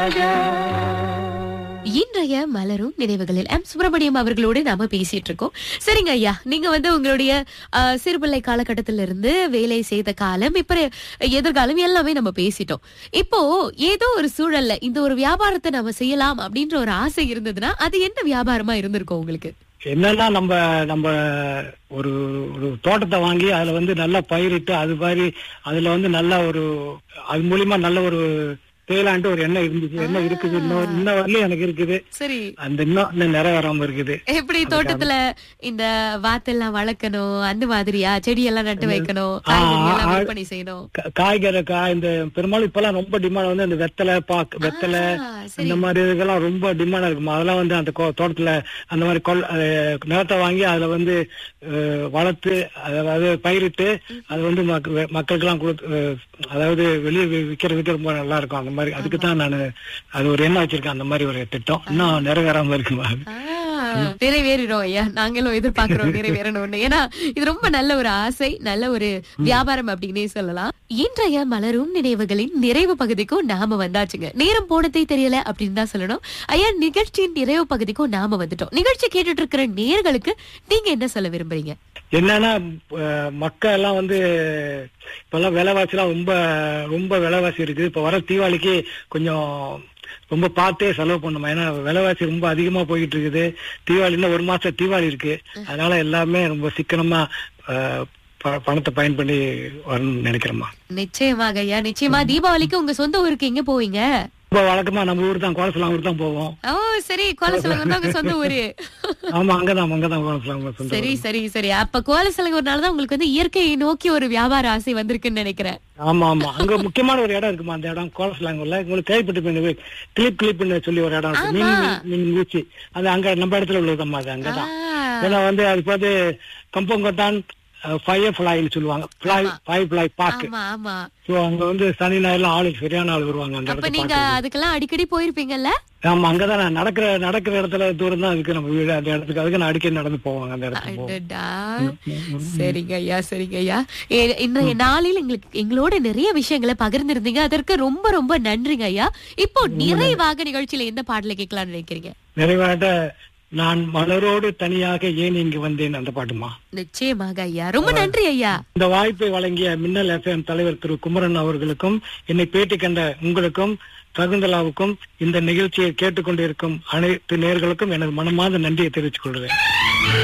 இன்றைய மலரும் நினைவுகளில் சுப்பிரமணியம் அவர்களோடு நாம பேசிட்டு இருக்கோம். சரிங்க ஐயா, நீங்க உங்களுடைய சிறுபிள்ளை காலகட்டத்திலிருந்து வேலை செய்த காலம், இப்ப எதிர்காலம் எல்லாமே நம்ம பேசிட்டோம். இப்போ ஏதோ ஒரு சூழல்ல இந்த ஒரு வியாபாரத்தை நம்ம செய்யலாம் அப்படின்ற ஒரு ஆசை இருந்ததுன்னா அது என்ன வியாபாரமா இருந்திருக்கும் உங்களுக்கு? என்னன்னா நம்ம நம்ம ஒரு ஒரு தோட்டத்தை வாங்கி அதுல நல்லா பயிரிட்டு அது மாதிரி அதுல நல்ல ஒரு அது மூலியமா நல்ல ஒரு தேலான்ட்டு ஒரு எண்ணெய் இருந்துச்சு. எண்ணெய் இருக்குது, இன்ன வரலையும் எனக்கு இருக்குது. சரி, அந்த இன்னும் நிறைவேறாம இருக்குது. எப்படி தோட்டத்துல இந்த வாத்தெல்லாம் வளர்க்கணும், அந்த மாதிரியா செடியெல்லாம் நட்டு வைக்கணும், காய்கறி செய்யணும். காய்கறி இந்த பெரும்பாலும் இப்பெல்லாம் ரொம்ப டிமாண்ட் அந்த வெத்தலை வெத்தலை இந்த மாதிரி இதுக்கெல்லாம் ரொம்ப டிமாண்டா இருக்கும். அதெல்லாம் அந்த தோட்டத்துல அந்த மாதிரி நிலத்தை வாங்கி அதுல வளர்த்து அதாவது பயிரிட்டு அது மக்களுக்கு எல்லாம் அதாவது வெளியே விற்கிறது ரொம்ப நல்லா இருக்கும். அந்த மாதிரி அதுக்கு தான் நான் அது ஒரு எண்ணம் வச்சிருக்கேன். அந்த மாதிரி ஒரு திட்டம் இன்னும் நிறைவேறாம இருக்குமா? நிறைவேறோம் ஐயா, நாங்களும் எதிர்பார்க்கிறோம் நிறைவேறணும். ஏன்னா இது ரொம்ப நல்ல ஒரு ஆசை, நல்ல ஒரு வியாபாரம் அப்படின்னே சொல்லலாம். இன்றைய மலரும் நினைவுகளின் நிறைவு பகுதிக்கும் நாம வந்தாச்சுங்க. நேரம் போனதே தெரியல அப்படின்னு தான் சொல்லணும். ஐயா, நிகழ்ச்சியின் நிறைவு பகுதிக்கும் நாம வந்துட்டோம். நிகழ்ச்சி கேட்டுட்டு இருக்கிற நேயர்களுக்கு நீங்க என்ன சொல்ல விரும்புறீங்க? என்னன்னா மக்கள் எல்லாம் இப்பெல்லாம் விலைவாசி எல்லாம் ரொம்ப ரொம்ப விலைவாசி இருக்குது. இப்ப வர தீபாவளிக்கு கொஞ்சம் ரொம்ப பார்த்தே செலவு பண்ணுமா, ஏன்னா விலைவாசி ரொம்ப அதிகமா போயிட்டு இருக்குது. தீபாவளின்னா ஒரு மாசம் தீபாவளி இருக்கு, அதனால எல்லாமே ரொம்ப சிக்கனமா பணத்தை பயன் பண்ணி வரணும்னு நினைக்கிறேம்மா. நிச்சயமாக ஐயா, நிச்சயமா. தீபாவளிக்கு உங்க சொந்த ஊருக்கு எங்க போவீங்க? ரொம்ப வழக்கமா நம்ம ஊர் தான், கோலசலம் ஊர் தான் போவோம். ஓ சரி, கோலசலம் தான் சொந்த ஊரு. ஆமா, அங்கதான் கோலசலம். சரி சரி சரி. அப்ப கோலசலங்கனாலதான் உங்களுக்கு இயற்கையை நோக்கி ஒரு வியாபார ஆசை வந்திருக்குன்னு நினைக்கிறேன். ஆமா ஆமா, அங்க முக்கியமான ஒரு இடம் இருக்குமா, அந்த இடம் கோலசலங்கூர்ல. உங்களுக்கு கேள்விப்பட்டு கிளிப்னு சொல்லி ஒரு இடம் இருக்கு, மீன் ஊச்சி. அது அங்க நம்ம இடத்துல உள்ளதம்மா, அது அங்கதான். ஏன்னா அது பார்த்து கம்பங்கொட்டான் ஃபயர்ஃபிளைன்னு சொல்லுவாங்க, ஃபயர்ஃபிளை பார்க். சோ அங்க சனி ஞாயிறுல ஆளு சரியான ஆளு வருவாங்க அந்த இடத்துல. நீங்க அதுக்கெல்லாம் அடிக்கடி போயிருப்பீங்கல்ல? ஆமா, அங்கதான் நான் நடக்கிற இடத்துல தூரம் தான் இருக்கு நம்ம வீடு. அந்த இடத்துக்கு அதுக்கு நான் அடிக்கடி நடந்து போவாங்க அந்த இடத்துக்கு. சரிங்க ஐயா, சரிங்க ஐயா. இன்றைய நாளில் எங்களோட நிறைய விஷயங்களை பகிர்ந்திருந்தீங்க, அதற்கு ரொம்ப ரொம்ப நன்றிங்க ஐயா. இப்போ நிறைவாக நிகழ்ச்சியில எந்த பாடலை கேட்கலாம்னு நினைக்கிறீங்க? நிறைவாக நான் மலரோடு தனியாக ஏன் இங்கு வந்தேன் அந்த பாட்டுமா. நிச்சயமாக ஐயா, ரொம்ப நன்றி ஐயா. இந்த வாய்ப்பை வழங்கிய மின்னல் FM தலைவர் திரு குமரன் அவர்களுக்கும், என்னை பேட்டி கண்ட உங்களுக்கும், சகுந்தலாவுக்கும், இந்த நிகழ்ச்சியை கேட்டுக்கொண்டிருக்கும் அனைத்து நேயர்களுக்கும் எனது மனமார்ந்த நன்றியை தெரிவித்துக் கொள்கிறேன்.